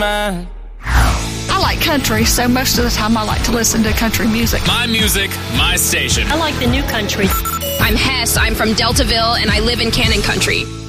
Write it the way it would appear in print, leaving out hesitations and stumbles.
mine. I like country, so most of the time I like to listen to country music. My music, my station. I like the new country. I'm Hess. I'm from Deltaville, and I live in Cannon Country.